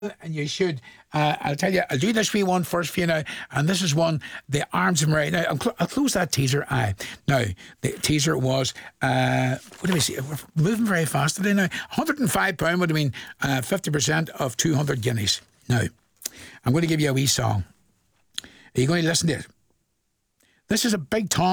And you should. I'll tell you, I'll do this wee one first for you now. And this is one, the arms and right now. I'll close that teaser. Now, the teaser was, what do we see? We're moving very fast today now. £105 would have been 50% of 200 guineas. Now, I'm going to give you a wee song. Are you going to listen to it? This is a big Tom.